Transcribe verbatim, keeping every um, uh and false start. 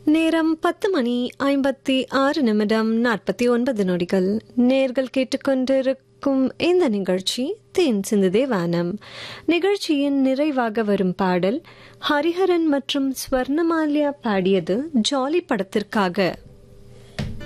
நேரம் பத்து மணி ஐம்பத்தி ஆறு நிமிடம் நாற்பத்தி ஒன்பது நொடிகள். நேர்கள் கேட்டுக்கொண்டிருக்கும் இந்த நிகழ்ச்சி தேன் சிந்துதே வானம். நிகழ்ச்சியின் நிறைவாக வரும் பாடல் ஹரிஹரன் மற்றும் ஸ்வர்ணமால்யா பாடியது ஜாலி படத்திற்காக.